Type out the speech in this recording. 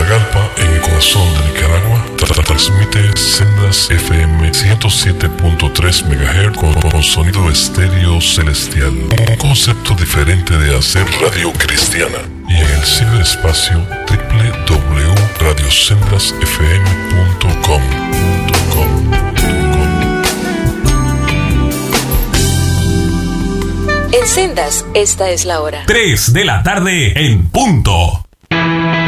Matagalpa, en el corazón de Nicaragua, transmite Sendas FM 107.3 MHz con sonido estéreo celestial. Un concepto diferente de hacer radio cristiana. Y en el ciberespacio www.radiosendasfm.com. En Sendas, esta es la hora. 3 de la tarde en punto.